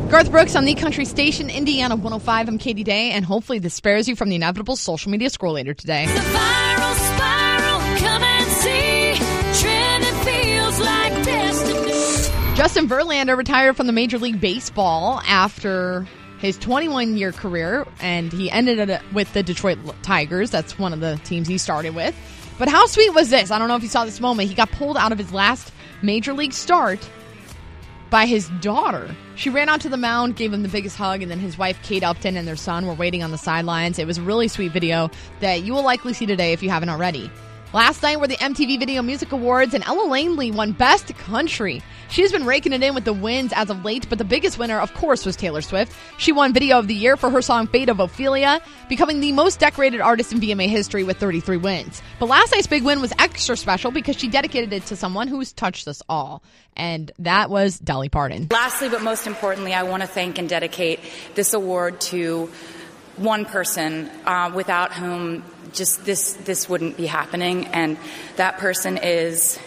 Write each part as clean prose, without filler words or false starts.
Garth Brooks on the country station, Indiana 105. I'm Katie Day, and hopefully this spares you from the inevitable social media scroll later today. It's a viral spiral, come and see. Trending feels like destiny. Justin Verlander retired from the Major League Baseball after his 21-year career, and he ended it with the Detroit Tigers. That's one of the teams he started with. But how sweet was this? I don't know if you saw this moment. He got pulled out of his last Major League start by his daughter. She ran out to the mound, gave him the biggest hug, and then his wife, Kate Upton, and their son were waiting on the sidelines. It was a really sweet video that you will likely see today if you haven't already. Last night were the MTV Video Music Awards, and Ella Langley won Best Country. She's been raking it in with the wins as of late, but the biggest winner, of course, was Taylor Swift. She won Video of the Year for her song Fate of Ophelia, becoming the most decorated artist in VMA history with 33 wins. But last night's big win was extra special because she dedicated it to someone who's touched us all, and that was Dolly Parton. Lastly, but most importantly, I want to thank and dedicate this award to one person without whom just this wouldn't be happening, and that person is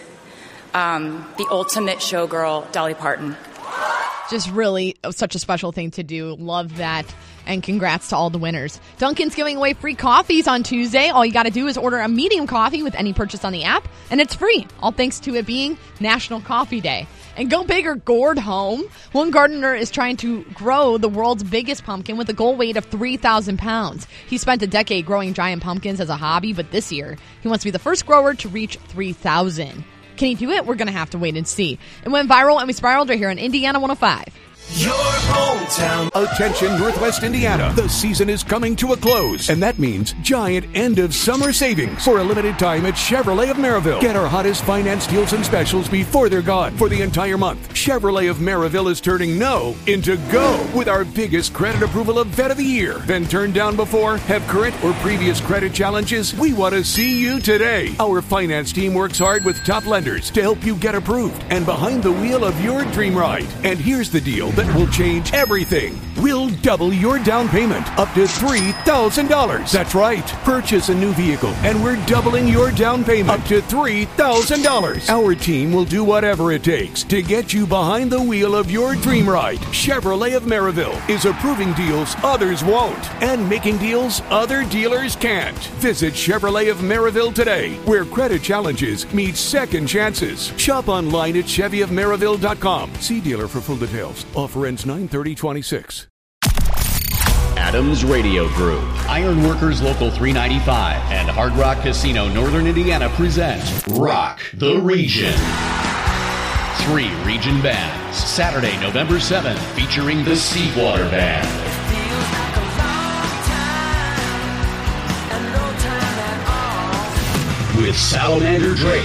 the ultimate showgirl, Dolly Parton. Just really such a special thing to do. Love that. And congrats to all the winners. Dunkin's giving away free coffees on Tuesday. All you got to do is order a medium coffee with any purchase on the app, and it's free. All thanks to it being National Coffee Day. And go big or gourd home. One gardener is trying to grow the world's biggest pumpkin with a goal weight of 3,000 pounds. He spent a decade growing giant pumpkins as a hobby, but this year he wants to be the first grower to reach 3,000. Can he do it? We're going to have to wait and see. It went viral and we spiraled right here on Indiana 105. Your hometown. Attention, Northwest Indiana. The season is coming to a close, and that means giant end-of-summer savings for a limited time at Chevrolet of Maryville. Get our hottest finance deals and specials before they're gone. For the entire month, Chevrolet of Maryville is turning no into go with our biggest credit approval event of the year. Been turned down before? Have current or previous credit challenges? We want to see you today. Our finance team works hard with top lenders to help you get approved and behind the wheel of your dream ride. And here's the deal that will change everything. We'll double your down payment up to $3,000. That's right. Purchase a new vehicle and we're doubling your down payment up to $3,000. Our team will do whatever it takes to get you behind the wheel of your dream ride. Chevrolet of Maryville is approving deals others won't and making deals other dealers can't. Visit Chevrolet of Maryville today, where credit challenges meet second chances. Shop online at ChevyofMaryville.com. See dealer for full details. Offer ends 9/30/26. Adams Radio Group, Ironworkers Local 395, and Hard Rock Casino Northern Indiana present Rock the Region. 3 region bands. Saturday, November 7th, featuring the Seawater Band. With Salamander Drake.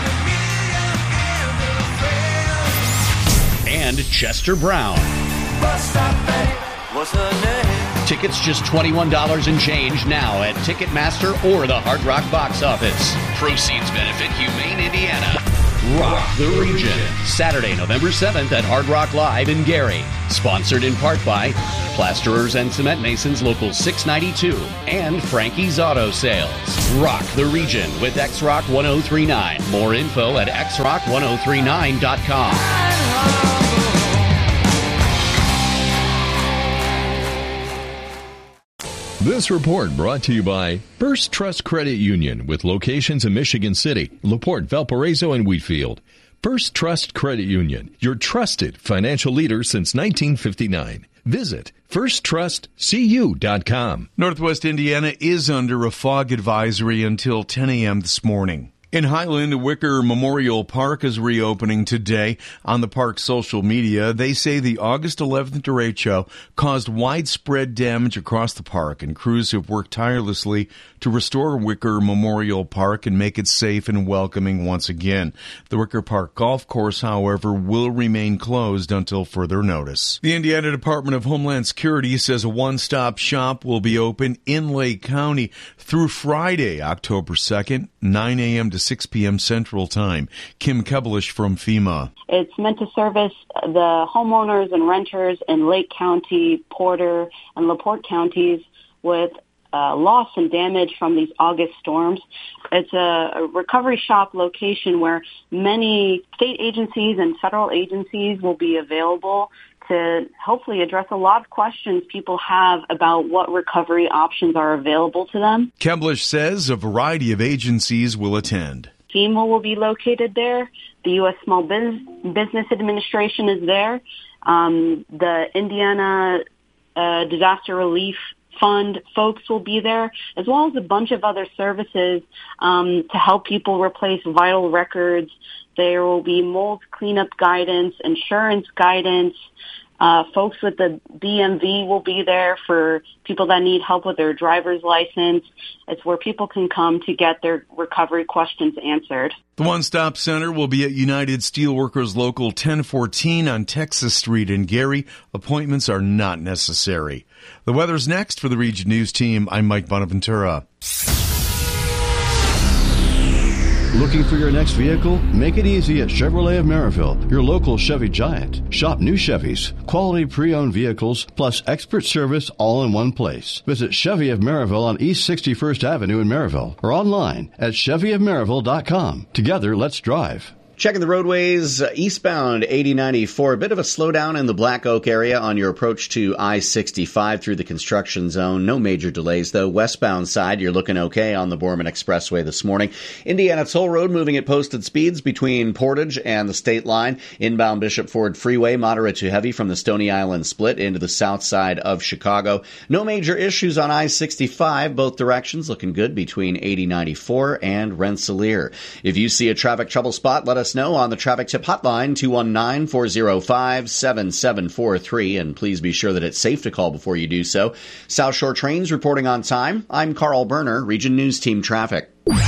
And Chester Brown. What's her name? Tickets just $21 and change now at Ticketmaster or the Hard Rock box office. Proceeds benefit Humane Indiana. Rock the Region. Saturday, November 7th at Hard Rock Live in Gary. Sponsored in part by Plasterers and Cement Masons Local 692 and Frankie's Auto Sales. Rock the Region with X-Rock 1039. More info at xrock1039.com. This report brought to you by First Trust Credit Union with locations in Michigan City, LaPorte, Valparaiso, and Wheatfield. First Trust Credit Union, your trusted financial leader since 1959. Visit firsttrustcu.com. Northwest Indiana is under a fog advisory until 10 a.m. this morning. In Highland, Wicker Memorial Park is reopening today. On the park's social media, they say the August 11th derecho caused widespread damage across the park, and crews have worked tirelessly to restore Wicker Memorial Park and make it safe and welcoming once again. The Wicker Park Golf Course, however, will remain closed until further notice. The Indiana Department of Homeland Security says a one-stop shop will be open in Lake County through Friday, October 2nd, 9 a.m. to 6 p.m. Central Time. Kim Kebelish from FEMA. It's meant to service the homeowners and renters in Lake County, Porter, and LaPorte counties with loss and damage from these August storms. It's a recovery shop location where many state agencies and federal agencies will be available to hopefully address a lot of questions people have about what recovery options are available to them. Keblish says a variety of agencies will attend. FEMA will be located there. The U.S. Small Business Administration is there. The Indiana Disaster Relief Fund folks will be there, as well as a bunch of other services to help people replace vital records. There will be mold cleanup guidance, insurance guidance. Folks with the DMV will be there for people that need help with their driver's license. It's where people can come to get their recovery questions answered. The one-stop center will be at United Steelworkers Local 1014 on Texas Street in Gary. Appointments are not necessary. The weather's next for the Region News team. I'm Mike Bonaventura. Looking for your next vehicle? Make it easy at Chevrolet of Maryville, your local Chevy giant. Shop new Chevys, quality pre-owned vehicles, plus expert service all in one place. Visit Chevy of Maryville on East 61st Avenue in Maryville or online at chevyofmaryville.com. Together, let's drive. Checking the roadways, eastbound 8094, a bit of a slowdown in the Black Oak area on your approach to I-65 through the construction zone. No major delays, though. Westbound side, you're looking okay on the Borman Expressway this morning. Indiana Toll Road moving at posted speeds between Portage and the state line. Inbound Bishop Ford Freeway, moderate to heavy from the Stony Island split into the south side of Chicago. No major issues on I-65, both directions looking good between 8094 and Rensselaer. If you see a traffic trouble spot, let us know on the traffic tip hotline 219-405-7743, and please be sure that it's safe to call before you do so. South Shore Trains reporting on time. I'm Carl Berner, Region News Team Traffic.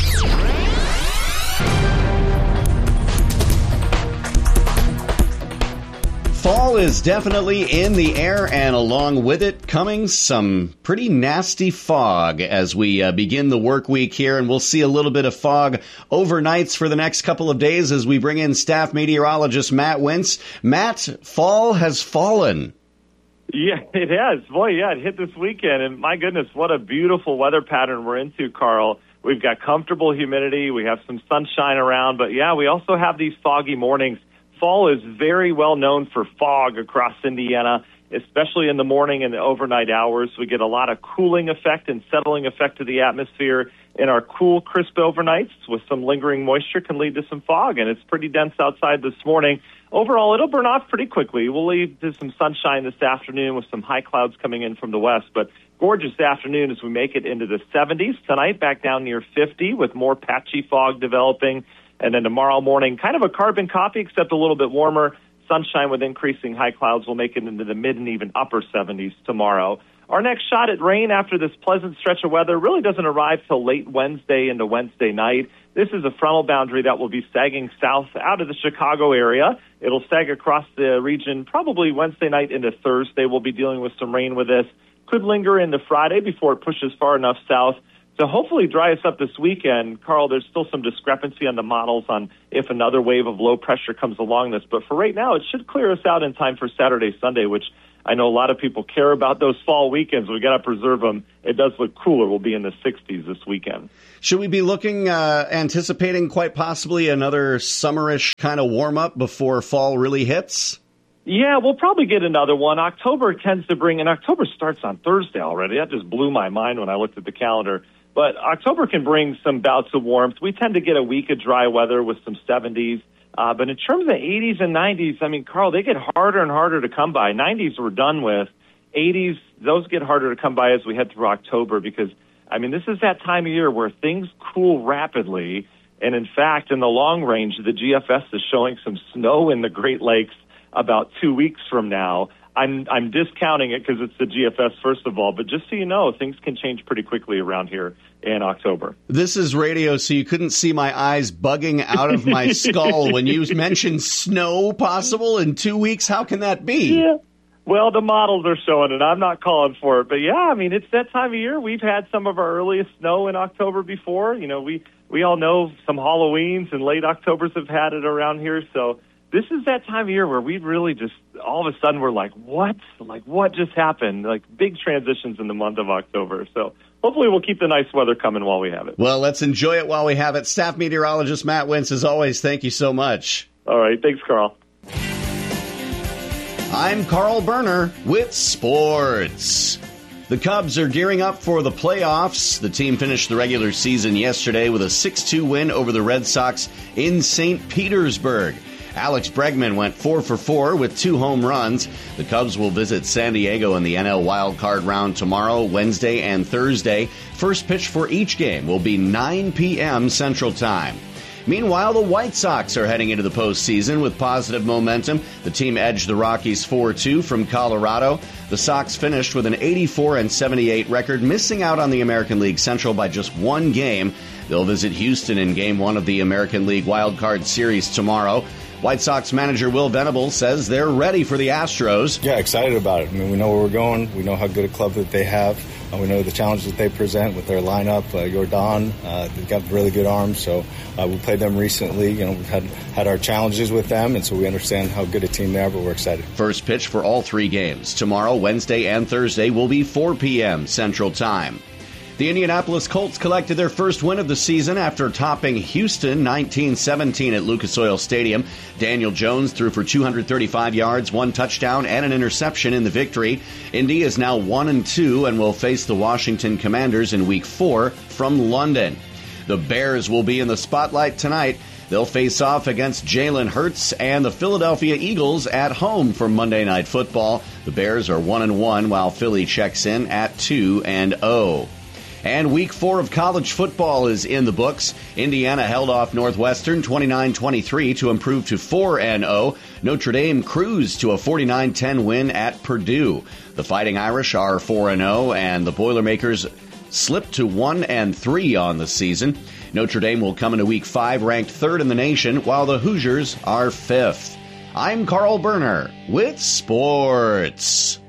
Fall is definitely in the air, and along with it coming some pretty nasty fog as we begin the work week here, and we'll see a little bit of fog overnights for the next couple of days as we bring in staff meteorologist Matt Wentz. Matt, fall has fallen. Yeah, it has. Boy, yeah, it hit this weekend, and my goodness, what a beautiful weather pattern we're into, Carl. We've got comfortable humidity, we have some sunshine around, but yeah, we also have these foggy mornings. Fall is very well known for fog across Indiana, especially in the morning and the overnight hours. We get a lot of cooling effect and settling effect to the atmosphere, and our cool, crisp overnights with some lingering moisture can lead to some fog, and it's pretty dense outside this morning. Overall, it'll burn off pretty quickly. We'll lead to some sunshine this afternoon with some high clouds coming in from the west, but gorgeous afternoon as we make it into the 70s. Tonight, back down near 50 with more patchy fog developing. And then tomorrow morning, kind of a carbon copy, except a little bit warmer. Sunshine with increasing high clouds will make it into the mid and even upper 70s tomorrow. Our next shot at rain after this pleasant stretch of weather really doesn't arrive till late Wednesday into Wednesday night. This is a frontal boundary that will be sagging south out of the Chicago area. It'll sag across the region probably Wednesday night into Thursday. We'll be dealing with some rain with this. Could linger into Friday before it pushes far enough south to hopefully dry us up this weekend. Carl, there's still some discrepancy on the models on if another wave of low pressure comes along this. But for right now, it should clear us out in time for Saturday, Sunday, which I know a lot of people care about those fall weekends. We got to preserve them. It does look cooler. We'll be in the 60s this weekend. Should we be looking, anticipating quite possibly another summerish kind of warm-up before fall really hits? Yeah, we'll probably get another one. October tends to bring, and October starts on Thursday already. That just blew my mind when I looked at the calendar. But October can bring some bouts of warmth. We tend to get a week of dry weather with some 70s. But in terms of the 80s and 90s, I mean, Carl, they get harder and harder to come by. 90s we're done with. 80s, those get harder to come by as we head through October because, I mean, this is that time of year where things cool rapidly. And, in fact, in the long range, the GFS is showing some snow in the Great Lakes about 2 weeks from now. I'm discounting it because it's the GFS, first of all, but just so you know, things can change pretty quickly around here in October. This is radio, so you couldn't see my eyes bugging out of my skull when you mentioned snow possible in 2 weeks. How can that be? Yeah. Well, the models are showing it. I'm not calling for it. But, yeah, I mean, it's that time of year. We've had some of our earliest snow in October before. You know, we all know some Halloweens and late Octobers have had it around here, so this is that time of year where we really just, all of a sudden, we're like, what? Like, what just happened? Like, big transitions in the month of October. So hopefully we'll keep the nice weather coming while we have it. Well, let's enjoy it while we have it. Staff meteorologist Matt Wentz, as always, thank you so much. All right. Thanks, Carl. I'm Carl Berner with sports. The Cubs are gearing up for the playoffs. The team finished the regular season yesterday with a 6-2 win over the Red Sox in St. Petersburg. Alex Bregman went 4 for 4 with 2 home runs. The Cubs will visit San Diego in the NL Wild Card round tomorrow, Wednesday, and Thursday. First pitch for each game will be 9 p.m. Central Time. Meanwhile, the White Sox are heading into the postseason with positive momentum. The team edged the Rockies 4-2 from Colorado. The Sox finished with an 84-78 record, missing out on the American League Central by just 1 game. They'll visit Houston in Game 1 of the American League Wild Card Series tomorrow. White Sox manager Will Venable says they're ready for the Astros. Yeah, excited about it. I mean, we know where we're going. We know how good a club that they have. We know the challenges that they present with their lineup. Jordan, they've got really good arms, so we played them recently. You know, we've had our challenges with them, and so we understand how good a team they are, but we're excited. First pitch for all 3 games tomorrow, Wednesday, and Thursday will be 4 p.m. Central Time. The Indianapolis Colts collected their first win of the season after topping Houston 19-17 at Lucas Oil Stadium. Daniel Jones threw for 235 yards, 1 touchdown, and an interception in the victory. Indy is now 1-2 and will face the Washington Commanders in Week 4 from London. The Bears will be in the spotlight tonight. They'll face off against Jalen Hurts and the Philadelphia Eagles at home for Monday Night Football. The Bears are 1-1 while Philly checks in at 2-0. And Week 4 of college football is in the books. Indiana held off Northwestern 29-23 to improve to 4-0. Notre Dame cruised to a 49-10 win at Purdue. The Fighting Irish are 4-0, and the Boilermakers slipped to 1-3 on the season. Notre Dame will come into Week 5 ranked 3rd in the nation, while the Hoosiers are 5th. I'm Carl Berner with sports.